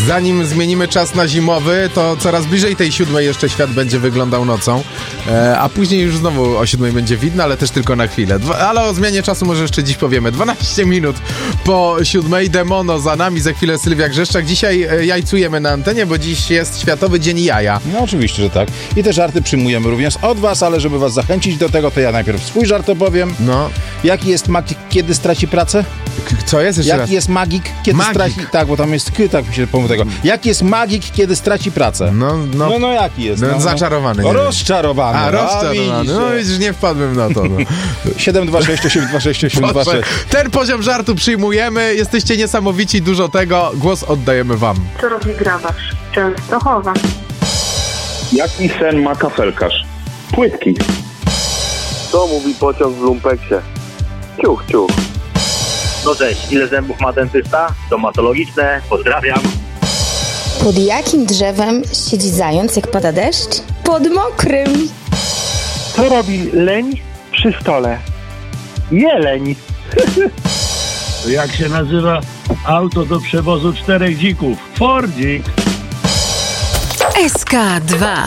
Zanim zmienimy czas na zimowy, to coraz bliżej tej 7 jeszcze świat będzie wyglądał nocą, a później już znowu o 7 będzie widno, ale też tylko na chwilę. Ale o zmianie czasu może jeszcze dziś powiemy. 12 minut po 7, Demono za nami, za chwilę Sylwia Grzeszczak. Dzisiaj jajcujemy na antenie, bo dziś jest Światowy Dzień Jaja. No oczywiście, że tak. I te żarty przyjmujemy również od was, ale żeby was zachęcić do tego, to ja najpierw swój żart opowiem. No. Jaki jest magik, kiedy straci pracę? Co jest jeszcze raz? Jaki jest magik, kiedy straci... Tak, bo tam jest tak mi się pomógł tego. Jaki jest magik, kiedy straci pracę? No jaki jest? Zaczarowany. Rozczarowany. A, rozczarowany. No widzisz, nie wpadłem na to. No. 726826682. Ten poziom żartu przyjmujemy. Jesteście niesamowici, dużo tego. Głos oddajemy wam. Co robi grabarz? Częstochowa. Jaki sen ma kafelkarz? Płytki. Co mówi pociąg w lumpeksie? Ciuch, ciuch. No cześć, ile zębów ma dentysta? Stomatologiczne, pozdrawiam. Pod jakim drzewem siedzi zając, jak pada deszcz? Pod mokrym. Co robi leń przy stole? Jeleń. Jak się nazywa auto do przewozu 4 dzików? Fordzik. SK2